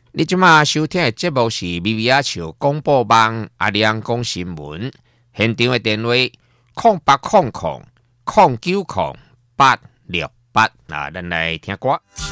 你即马收听的节目是咪咪仔笑广播网阿亮讲新闻，现场的电话0800090868。咱来听歌。